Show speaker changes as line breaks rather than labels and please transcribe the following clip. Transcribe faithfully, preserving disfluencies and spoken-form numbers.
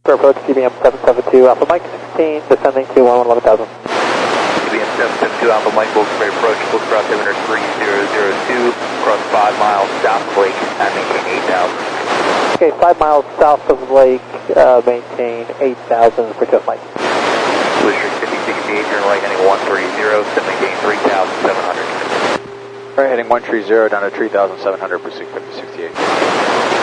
approach T B M seven seven two, Alpha Mike sixteen, descending to one one one thousand.
T B M seven seven two, Alpha Mike, Wilkes-Barre approach, Wilkes-Barre altimeter three zero zero two, cross five miles south of Lake, and maintain eight thousand.
Okay, five miles south of Lake, uh, maintain eight thousand for Jeff Mike.
Blizzard fifty-six eight, turn right heading one three zero, set maintain three thousand seven hundred.
Right heading one three zero down to three thousand seven hundred, pursuit fifty sixty-eight.